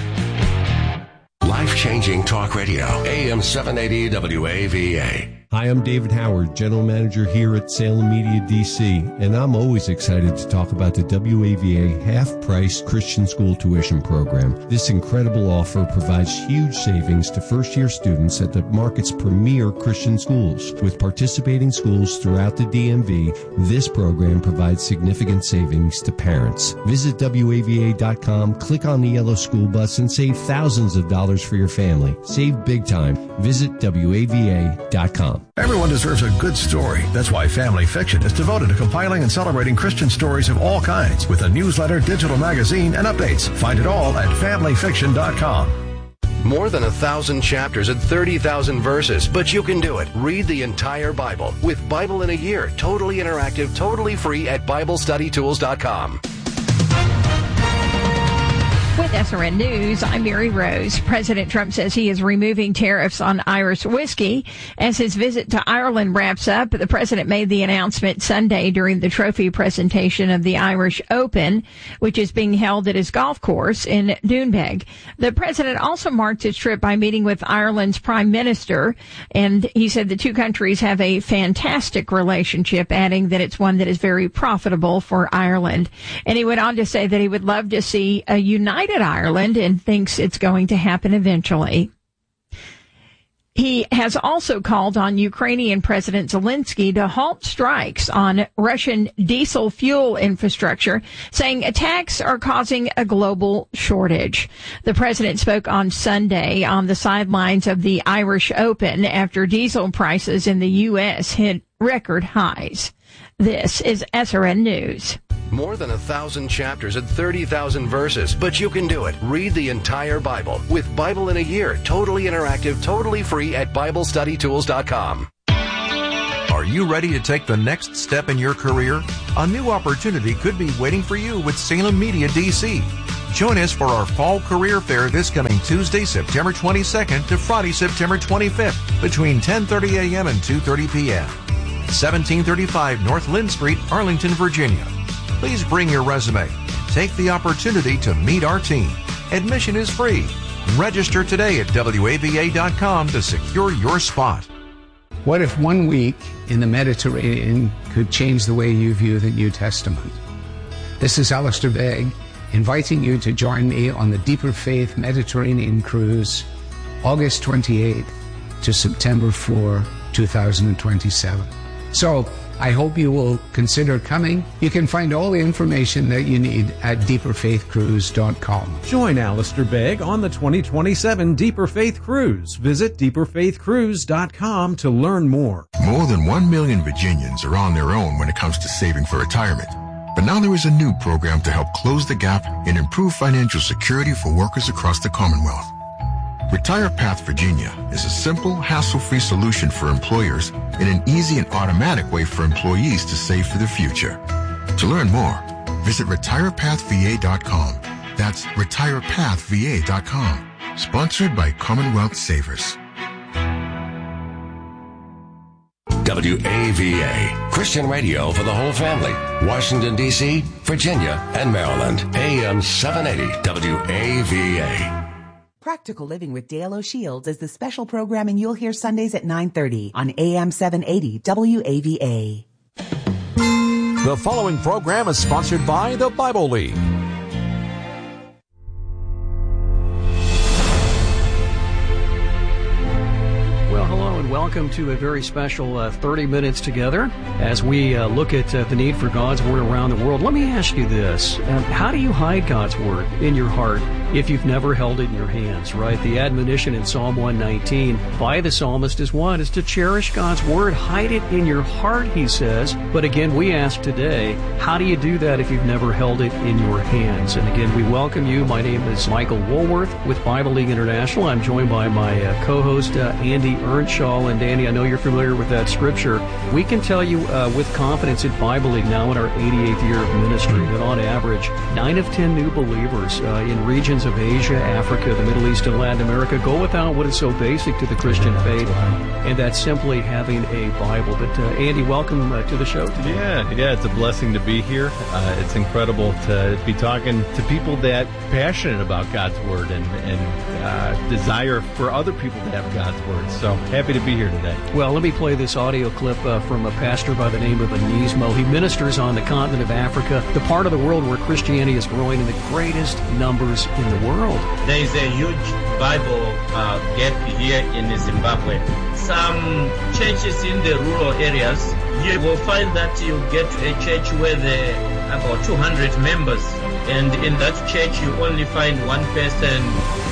Life-changing talk radio, A M seven eighty W A V A. Hi, I'm David Howard, General Manager here at Salem Media D C, and I'm always excited to talk about the W A V A half-price Christian school tuition program. This incredible offer provides huge savings to first-year students at the market's premier Christian schools. With participating schools throughout the D M V, this program provides significant savings to parents. Visit W A V A dot com, click on the yellow school bus, and save thousands of dollars for your family. Save big time. Visit W A V A dot com. Everyone deserves a good story. That's why Family Fiction is devoted to compiling and celebrating Christian stories of all kinds with a newsletter, digital magazine, and updates. Find it all at family fiction dot com. More than a thousand chapters and thirty thousand verses, but you can do it. Read the entire Bible with Bible in a Year, totally interactive, totally free at bible study tools dot com. With S R N News, I'm Mary Rose. President Trump says he is removing tariffs on Irish whiskey. As his visit to Ireland wraps up, the president made the announcement Sunday during the trophy presentation of the Irish Open, which is being held at his golf course in Doonbeg. The president also marked his trip by meeting with Ireland's prime minister, and he said the two countries have a fantastic relationship, adding that it's one that is very profitable for Ireland. And he went on to say that he would love to see a united Ireland and thinks it's going to happen eventually. He has also called on Ukrainian President Zelensky to halt strikes on Russian diesel fuel infrastructure, saying attacks are causing a global shortage. The president spoke on Sunday on the sidelines of the Irish Open after diesel prices in the U S hit record highs. This is S R N News. More than a thousand chapters and thirty thousand verses, but you can do it. Read the entire Bible with Bible in a Year, totally interactive, totally free at Bible Study Tools dot com. Are you ready to take the next step in your career? A new opportunity could be waiting for you with Salem Media D C. Join us for our Fall Career Fair this coming Tuesday, September twenty-second to Friday, September twenty-fifth between ten thirty a.m. and two thirty p.m. seventeen thirty-five North Lynn Street, Arlington, Virginia. Please bring your resume and take the opportunity to meet our team. Admission is free. Register today at W A V A dot com to secure your spot. What if one week in the Mediterranean could change the way you view the New Testament? This is Alistair Begg, inviting you to join me on the Deeper Faith Mediterranean Cruise, August twenty-eighth to September fourth, two thousand twenty-seven. So, I hope you will consider coming. You can find all the information that you need at deeper faith cruise dot com. Join Alistair Begg on the twenty twenty-seven Deeper Faith Cruise. Visit deeper faith cruise dot com to learn more. More than one million Virginians are on their own when it comes to saving for retirement. But now there is a new program to help close the gap and improve financial security for workers across the Commonwealth. Retire Path Virginia is a simple, hassle-free solution for employers and an easy and automatic way for employees to save for the future. To learn more, visit retire path v a dot com. That's retire path v a dot com. Sponsored by Commonwealth Savers. W A V A, Christian radio for the whole family. Washington, D C, Virginia, and Maryland. A M seven eighty W A V A. Practical Living with Dale O'Shields is the special programming you'll hear Sundays at nine thirty on A M seven eighty W A V A. The following program is sponsored by the Bible League. Well, hello and welcome to a very special uh, thirty minutes together as we uh, look at uh, the need for God's Word around the world. Let me ask you this. Um, how do you hide God's Word in your heart if you've never held it in your hands, right? The admonition in Psalm one nineteen by the psalmist is what? Is to cherish God's Word. Hide it in your heart, he says. But again, we ask today, how do you do that if you've never held it in your hands? And again, we welcome you. My name is Michael Woolworth with Bible League International. I'm joined by my uh, co-host, uh, Andy Earnshaw. And Danny, I know you're familiar with that scripture. We can tell you uh, with confidence at Bible League now in our eighty-eighth year of ministry that on average, nine of ten new believers uh, in regions of Asia, Africa, the Middle East, and Latin America go without what is so basic to the Christian yeah, faith, right. And that's simply having a Bible. But uh, Andy, welcome uh, to the show today. Yeah, yeah, it's a blessing to be here. Uh, it's incredible to be talking to people that are passionate about God's Word and, and uh, desire for other people to have God's Word. So happy to be here today. Well, let me play this audio clip uh, from a pastor by the name of Anismo. He ministers on the continent of Africa, the part of the world where Christianity is growing in the greatest numbers in the world. There is a huge Bible uh, gap here in Zimbabwe. Some churches in the rural areas, you will find that you get to a church where there are about two hundred members, and in that church you only find one person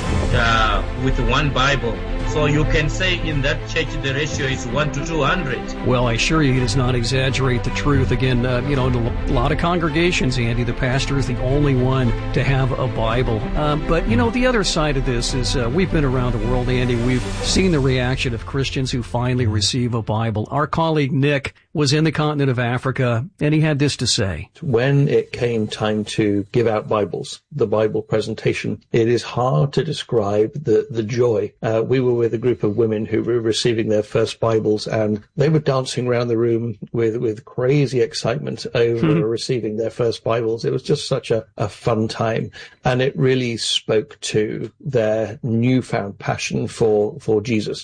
uh, with one Bible. So you can say in that church the ratio is one to two hundred. Well, I assure you he does not exaggerate the truth. Again, uh, you know, in a lot of congregations, Andy, the pastor is the only one to have a Bible. Um, but, you know, the other side of this is uh, we've been around the world, Andy. We've seen the reaction of Christians who finally receive a Bible. Our colleague Nick was in the continent of Africa, and he had this to say. When it came time to give out Bibles, the Bible presentation, it is hard to describe the, the joy. Uh, we were with a group of women who were receiving their first Bibles, and they were dancing around the room with, with crazy excitement over receiving their first Bibles. It was just such a, a fun time, and it really spoke to their newfound passion for, for Jesus.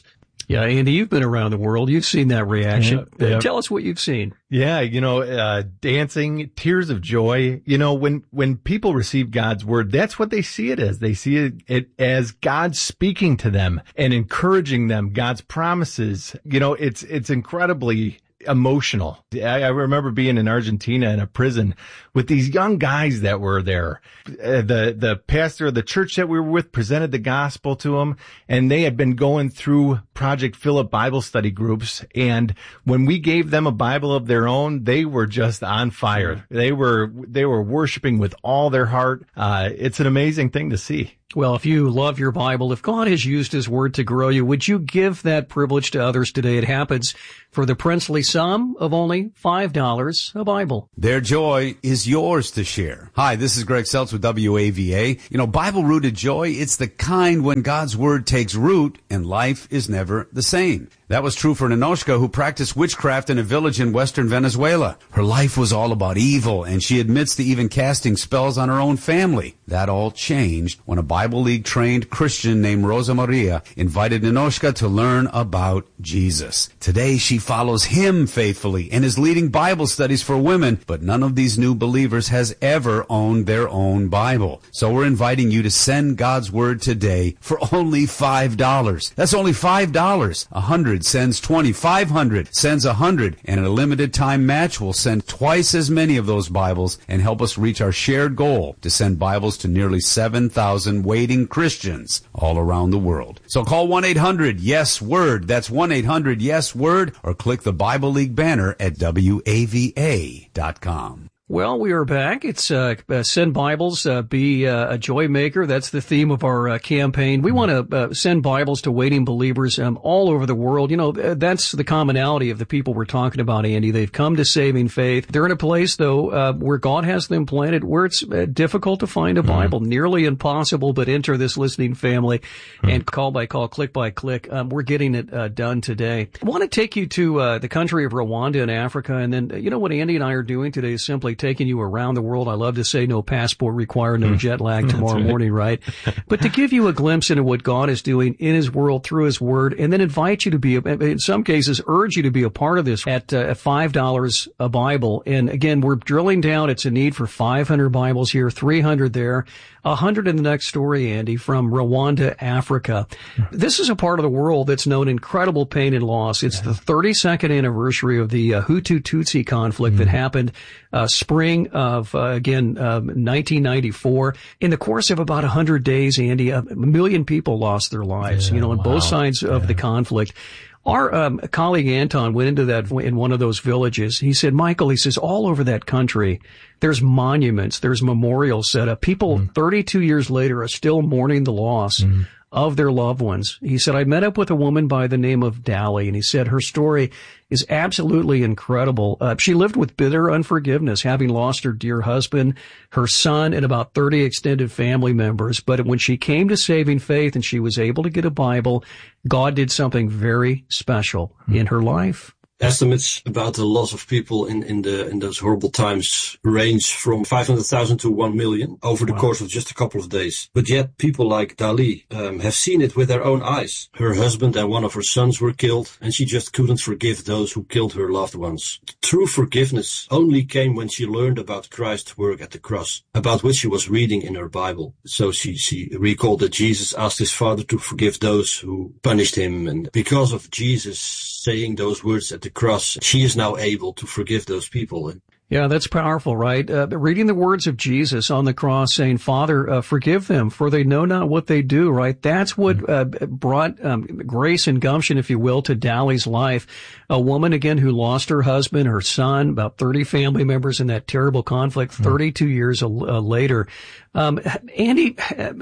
Yeah, Andy, you've been around the world. You've seen that reaction. Yeah, yeah. Tell us what you've seen. Yeah, you know, uh, dancing, tears of joy. You know, when, when people receive God's word, that's what they see it as. They see it, it as God speaking to them and encouraging them, God's promises. You know, it's, it's incredibly emotional. I, I remember being in Argentina in a prison with these young guys that were there. Uh, the, the pastor of the church that we were with presented the gospel to them, and they had been going through Project Philip Bible study groups. And when we gave them a Bible of their own, they were just on fire. They were, they were worshiping with all their heart. Uh, it's an amazing thing to see. Well, if you love your Bible, if God has used his word to grow you, would you give that privilege to others today? It happens for the princely sum of only five dollars a Bible. Their joy is yours to share. Hi, this is Greg Seltz with W A V A. You know, Bible-rooted joy, it's the kind when God's word takes root and life is never the same. That was true for Ninoshka, who practiced witchcraft in a village in western Venezuela. Her life was all about evil, and she admits to even casting spells on her own family. That all changed when a Bible League-trained Christian named Rosa Maria invited Ninoshka to learn about Jesus. Today, she follows him faithfully and is leading Bible studies for women, but none of these new believers has ever owned their own Bible. So we're inviting you to send God's Word today for only five dollars. That's only five dollars. A hundred sends twenty, five hundred sends a hundred, and in a limited time match will send twice as many of those Bibles and help us reach our shared goal to send Bibles to nearly seven thousand waiting Christians all around the world. So call one eight hundred yes word. That's one eight hundred yes word, or click the Bible League banner at W A V A dot com. Well, we are back. It's uh, uh send Bibles, uh, be uh, a joy maker. That's the theme of our uh, campaign. We want to uh, send Bibles to waiting believers um, all over the world. You know, that's the commonality of the people we're talking about, Andy. They've come to saving faith. They're in a place, though, uh, where God has them planted, where it's uh, difficult to find a Bible, mm-hmm. nearly impossible, but enter this listening family mm-hmm. and call by call, click by click. Um, we're getting it uh, done today. I want to take you to uh, the country of Rwanda in Africa, and then, you know, what Andy and I are doing today is simply taking you around the world. I love to say no passport required, no jet lag tomorrow right. morning, right? But to give you a glimpse into what God is doing in his world through his word, and then invite you to be, in some cases, urge you to be a part of this at uh, five dollars a Bible. And again, we're drilling down. It's a need for five hundred Bibles here, three hundred there, one hundred in the next story, Andy, from Rwanda, Africa. This is a part of the world that's known incredible pain and loss. It's the thirty-second anniversary of the uh, Hutu-Tutsi conflict mm. that happened uh, spring of, uh, again, um, nineteen ninety-four. In the course of about one hundred days, Andy, a million people lost their lives, yeah, you know, on wow. both sides of yeah. the conflict. Our um, colleague Anton went into that in one of those villages. He said, Michael, he says, all over that country, there's monuments, there's memorials set up. People mm. thirty-two years later are still mourning the loss mm. of their loved ones. He said, I met up with a woman by the name of Dali, and he said her story is absolutely incredible. Uh, she lived with bitter unforgiveness, having lost her dear husband, her son, and about thirty extended family members. But when she came to saving faith and she was able to get a Bible, God did something very special mm. in her life. Estimates about the loss of people in, in the in those horrible times range from five hundred thousand to one million over the wow. course of just a couple of days. But yet people like Dali um, have seen it with their own eyes. Her husband and one of her sons were killed, and she just couldn't forgive those who killed her loved ones. True forgiveness only came when she learned about Christ's work at the cross, about which she was reading in her Bible. So she, she recalled that Jesus asked his Father to forgive those who punished him, and because of Jesus saying those words at the cross, she is now able to forgive those people. Yeah, that's powerful, right? Uh, reading the words of Jesus on the cross saying, Father, uh, forgive them, for they know not what they do, right? That's what uh, brought um, grace and gumption, if you will, to Dali's life. A woman, again, who lost her husband, her son, about thirty family members in that terrible conflict, thirty-two years uh, later. Um, Andy,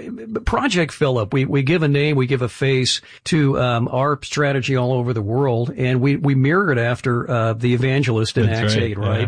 Project Philip, we, we give a name, we give a face to um, our strategy all over the world, and we, we mirror it after uh, the evangelist in That's Acts right, eight, right, yeah. to lead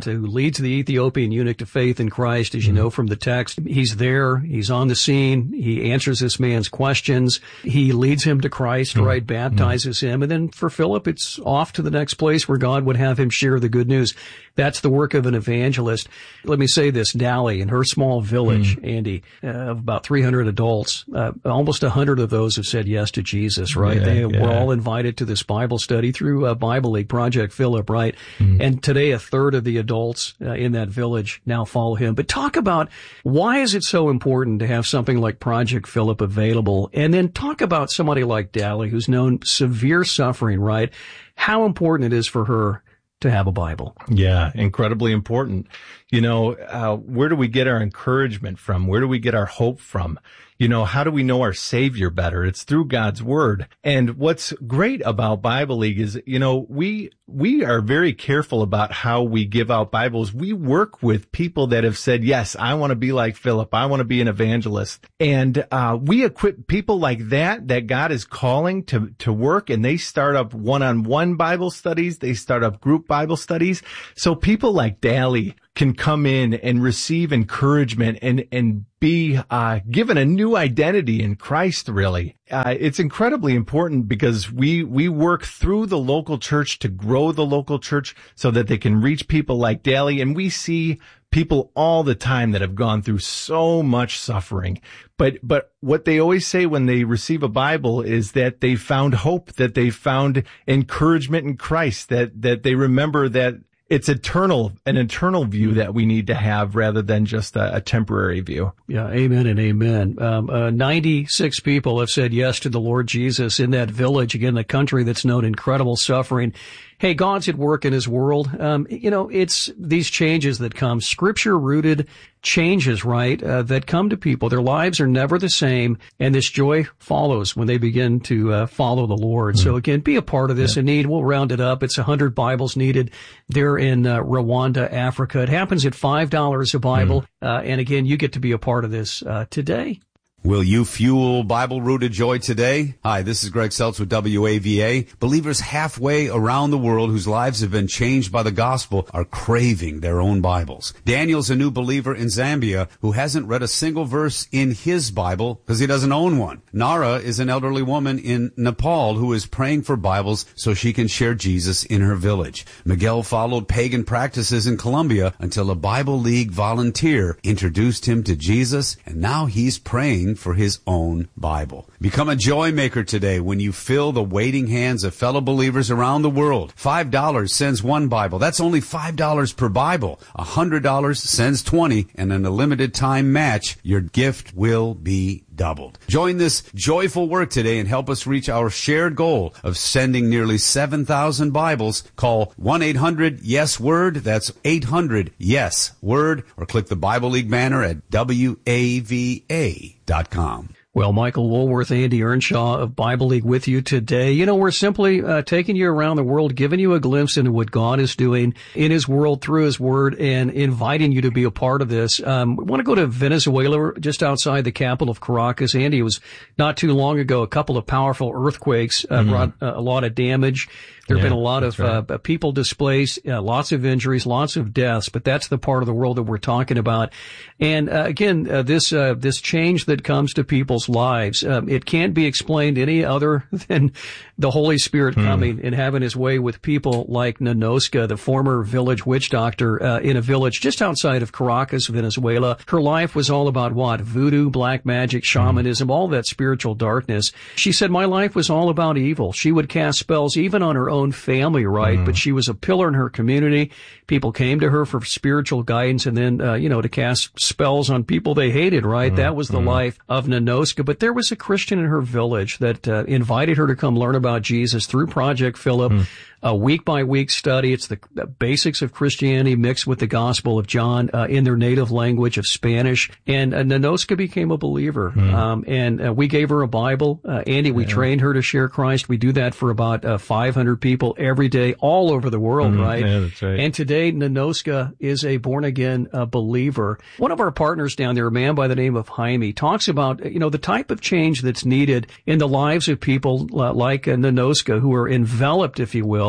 leads the Ethiopian eunuch to faith in Christ, as you know from the text. He's there. He's on the scene. He answers this man's questions. He leads him to Christ, mm-hmm. right? Baptizes him. And then for Philip, it's off to the next place where God would have him share the good news. That's the work of an evangelist. Let me say this, Dally, in her small village, mm. Andy, uh, of about three hundred adults, uh, almost one hundred of those have said yes to Jesus, right? Yeah, they yeah. were all invited to this Bible study through uh, Bible League, Project Philip, right? Mm. And today a third of the adults uh, in that village now follow him. But talk about why is it so important to have something like Project Philip available? And then talk about somebody like Dally, who's known severe suffering, right? How important it is for her to have a Bible. Yeah, incredibly important. You know, uh, where do we get our encouragement from? Where do we get our hope from? You know, how do we know our Savior better? It's through God's Word. And what's great about Bible League is, you know, we, we are very careful about how we give out Bibles. We work with people that have said, yes, I want to be like Philip. I want to be an evangelist. And, uh, we equip people like that, that God is calling to, to work, and they start up one-on-one Bible studies. They start up group Bible studies. So people like Dally can come in and receive encouragement and, and be, uh, given a new identity in Christ, really. Uh, it's incredibly important because we, we work through the local church to grow the local church so that they can reach people like Dally. And we see people all the time that have gone through so much suffering. But, but what they always say when they receive a Bible is that they found hope, that they found encouragement in Christ, that, that they remember that it's eternal, an eternal view that we need to have rather than just a, a temporary view. Yeah, amen and amen. Um, uh, ninety-six people have said yes to the Lord Jesus in that village, again, the country that's known incredible suffering. Hey, God's at work in his world. Um, you know, it's these changes that come, scripture-rooted changes, right, uh, that come to people. Their lives are never the same, and this joy follows when they begin to uh, follow the Lord. Mm-hmm. So again, be a part of this yeah. in need. We'll round it up. It's one hundred Bibles needed there in uh, Rwanda, Africa. It happens at five dollars a Bible. Mm-hmm. Uh, and again, you get to be a part of this uh, today. Will you fuel Bible-rooted joy today? Hi, this is Greg Seltz with W A V A. Believers halfway around the world whose lives have been changed by the gospel are craving their own Bibles. Daniel's a new believer in Zambia who hasn't read a single verse in his Bible because he doesn't own one. Nara is an elderly woman in Nepal who is praying for Bibles so she can share Jesus in her village. Miguel followed pagan practices in Colombia until a Bible League volunteer introduced him to Jesus, and now he's praying for his own Bible. Become a joy maker today when you fill the waiting hands of fellow believers around the world. five dollars sends one Bible. That's only five dollars per Bible. one hundred dollars sends twenty, and in a limited time match, your gift will be doubled. Join this joyful work today and help us reach our shared goal of sending nearly seven thousand Bibles. Call one eight hundred yes word. That's eight hundred yes word, or click the Bible League banner at W A V A dot com. Well, Michael Woolworth, Andy Earnshaw of Bible League with you today. You know, we're simply uh, taking you around the world, giving you a glimpse into what God is doing in his world through his word, and inviting you to be a part of this. Um, we want to go to Venezuela, just outside the capital of Caracas. Andy, it was not too long ago, a couple of powerful earthquakes uh, mm-hmm. brought uh, a lot of damage. There have yeah, been a lot of right. uh, people displaced, uh, lots of injuries, lots of deaths, but that's the part of the world that we're talking about. And uh, again, uh, this uh, this change that comes to people's lives, um, it can't be explained any other than the Holy Spirit hmm. coming and having his way with people like Nanoska, the former village witch doctor uh, in a village just outside of Caracas, Venezuela. Her life was all about what? Voodoo, black magic, shamanism, hmm. all that spiritual darkness. She said, my life was all about evil. She would cast spells even on her own family, right? Mm. But she was a pillar in her community. People came to her for spiritual guidance, and then, uh, you know, to cast spells on people they hated, right? Mm. That was the mm. life of Nanoska. But there was a Christian in her village that uh, invited her to come learn about Jesus through Project Philip. Mm. A week-by-week study. It's the basics of Christianity mixed with the Gospel of John uh, in their native language of Spanish. And uh, Nanoska became a believer. Mm. Um, and uh, we gave her a Bible. Uh, Andy, we yeah. trained her to share Christ. We do that for about uh, five hundred people every day all over the world, mm. right? Yeah, that's right. And today, Nanoska is a born-again uh, believer. One of our partners down there, a man by the name of Jaime, talks about, you know, the type of change that's needed in the lives of people uh, like uh, Nanoska, who are enveloped, if you will,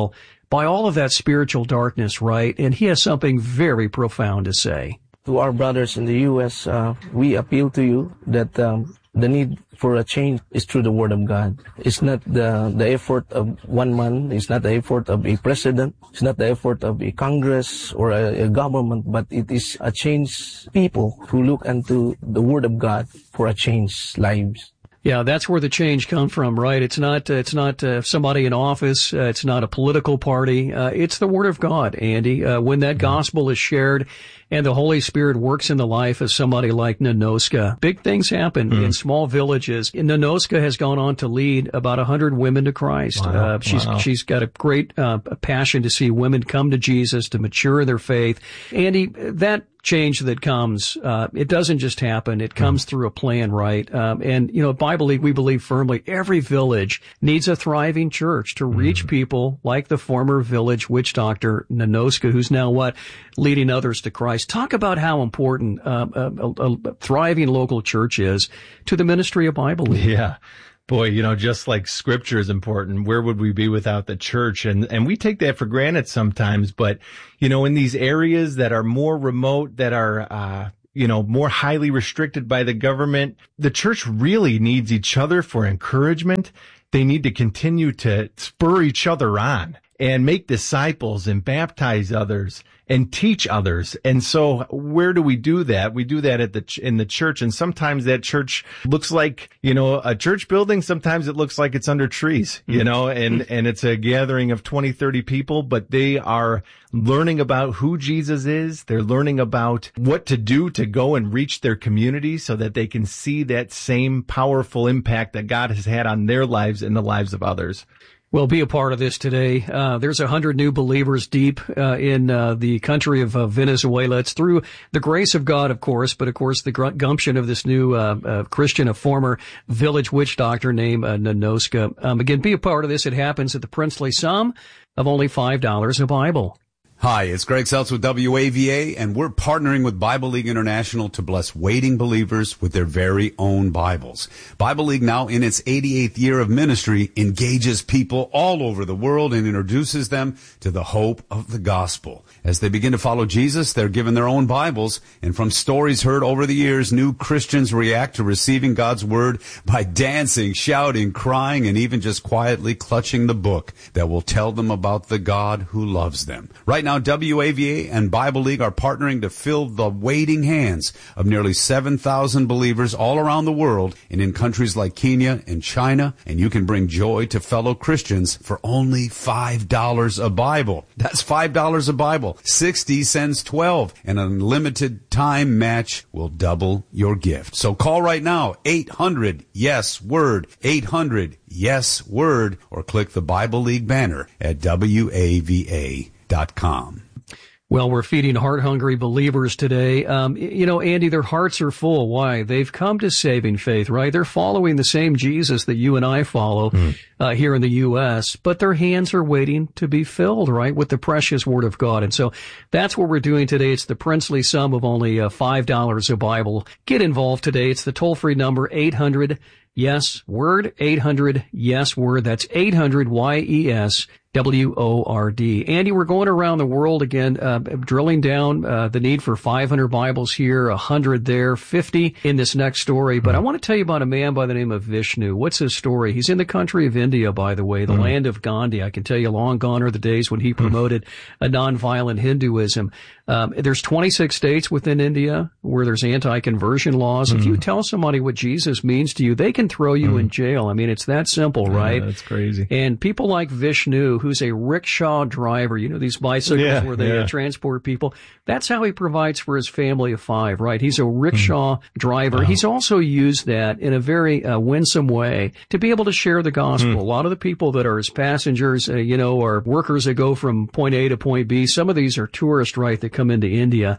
by all of that spiritual darkness, right? And he has something very profound to say. To our brothers in the U S, uh, we appeal to you that um, the need for a change is through the Word of God. It's not the the effort of one man. It's not the effort of a president. It's not the effort of a Congress or a, a government, but it is a changed people who look unto the Word of God for a changed lives. Yeah, that's where the change comes from, right? It's not, uh, it's not, uh, somebody in office. Uh, it's not a political party. Uh, it's the Word of God, Andy. Uh, when that gospel is shared and the Holy Spirit works in the life of somebody like Nanoska, big things happen mm. in small villages. And Nanoska has gone on to lead about a hundred women to Christ. Wow. Uh, she's, wow. she's got a great, uh, passion to see women come to Jesus, to mature in their faith. Andy, that change that comes, uh, it doesn't just happen. It comes mm. through a plan, right? Um, and, you know, at Bible League, we believe firmly every village needs a thriving church to reach mm. people like the former village witch doctor, Nanoska, who's now what? Leading others to Christ. Talk about how important uh, a, a, a thriving local church is to the ministry of Bible League. Yeah. Boy, you know, just like scripture is important, where would we be without the church? And, and we take that for granted sometimes, but, you know, in these areas that are more remote, that are, uh, you know, more highly restricted by the government, the church really needs each other for encouragement. They need to continue to spur each other on and make disciples and baptize others and teach others. And so where do we do that? We do that at the, ch- in the church. And sometimes that church looks like, you know, a church building. Sometimes it looks like it's under trees, you know, and, and it's a gathering of twenty, thirty people, but they are learning about who Jesus is. They're learning about what to do to go and reach their community so that they can see that same powerful impact that God has had on their lives and the lives of others. Well, be a part of this today. Uh, there's a hundred new believers deep uh, in uh, the country of uh, Venezuela. It's through the grace of God, of course, but of course the gumption of this new uh, uh, Christian, a former village witch doctor named uh, Nanoska. Um, again, be a part of this. It happens at the princely sum of only five dollars a Bible. Hi, it's Greg Seltz with W A V A, and we're partnering with Bible League International to bless waiting believers with their very own Bibles. Bible League, now in its eighty-eighth year of ministry, engages people all over the world and introduces them to the hope of the gospel. As they begin to follow Jesus, they're given their own Bibles, and from stories heard over the years, new Christians react to receiving God's Word by dancing, shouting, crying, and even just quietly clutching the book that will tell them about the God who loves them. Right now, W A V A and Bible League are partnering to fill the waiting hands of nearly seven thousand believers all around the world and in countries like Kenya and China, and you can bring joy to fellow Christians for only five dollars a Bible. That's five dollars a Bible. sixty cents twelve. An unlimited time match will double your gift. So call right now, eight hundred yes word, eight hundred yes word, or click the Bible League banner at W A V A dot com. Well, we're feeding heart-hungry believers today. Um, you know, Andy, their hearts are full. Why? They've come to saving faith, right? They're following the same Jesus that you and I follow mm. uh, here in the U S, but their hands are waiting to be filled, right, with the precious Word of God. And so that's what we're doing today. It's the princely sum of only uh, five dollars a Bible. Get involved today. It's the toll-free number, eight hundred yes word, eight hundred yes word. That's eight hundred Y E S W O R D. Andy, we're going around the world again, uh, drilling down uh, the need for five hundred Bibles here, one hundred there, fifty in this next story. But I want to tell you about a man by the name of Vishnu. What's his story? He's in the country of India, by the way, the mm. land of Gandhi. I can tell you, long gone are the days when he promoted a nonviolent Hinduism. Um, there's twenty-six states within India where there's anti-conversion laws. Mm. If you tell somebody what Jesus means to you, they can throw you mm. in jail. I mean, it's that simple, right? Yeah, that's crazy. And people like Vishnu, who's a rickshaw driver, you know, these bicycles yeah, where they yeah. uh, transport people, that's how he provides for his family of five, right? He's a rickshaw mm. driver. Wow. He's also used that in a very uh, winsome way to be able to share the gospel. Mm. A lot of the people that are his passengers, uh, you know, are workers that go from point A to point B. Some of these are tourists, right, that come into India. Mm.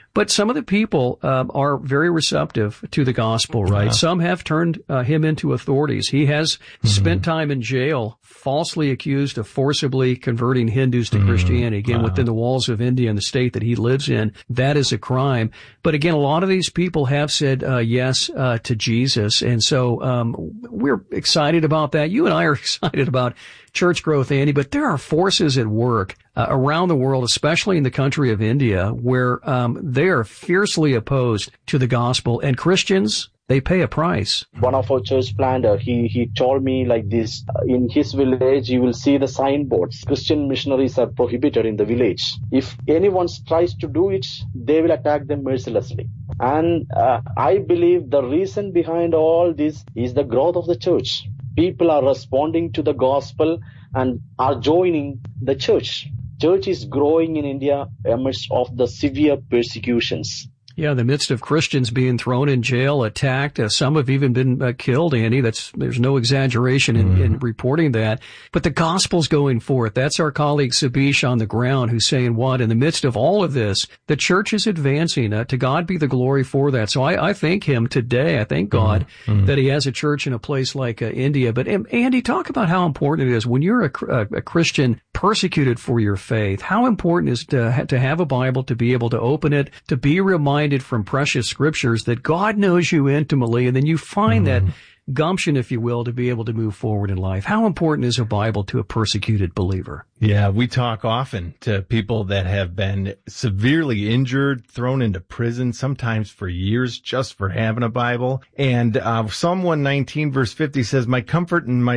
But some of the people um, are very receptive to the gospel, right? Yeah. Some have turned uh, him into authorities. He has mm-hmm. spent time in jail, falsely accused of forcibly converting Hindus to mm-hmm. Christianity. Again, wow. within the walls of India and the state that he lives in, that is a crime. But again, a lot of these people have said uh, yes uh, to Jesus. And so um, we're excited about that. You and I are excited about church growth, Andy, but there are forces at work uh, around the world, especially in the country of India, where um, they are fiercely opposed to the gospel, and Christians, they pay a price. One of our church planter, he, he told me like this, in his village, you will see the signboards. Christian missionaries are prohibited in the village. If anyone tries to do it, they will attack them mercilessly. And uh, I believe the reason behind all this is the growth of the church. People are responding to the gospel and are joining the church. Church is growing in India amidst of the severe persecutions. Yeah, in the midst of Christians being thrown in jail, attacked, uh, some have even been uh, killed, Andy. That's, there's no exaggeration in, mm. in reporting that. But the gospel's going forth. That's our colleague Sabish on the ground who's saying what? In the midst of all of this, the church is advancing. Uh, to God be the glory for that. So I, I thank him today. I thank God mm. that he has a church in a place like uh, India. But um, Andy, talk about how important it is when you're a, a, a Christian persecuted for your faith. How important is it to, to have a Bible, to be able to open it, to be reminded from precious scriptures that God knows you intimately, and then you find mm. that gumption, if you will, to be able to move forward in life. How important is a Bible to a persecuted believer? Yeah, we talk often to people that have been severely injured, thrown into prison, sometimes for years, just for having a Bible. And uh, Psalm one nineteen, verse fifty says, "My comfort and my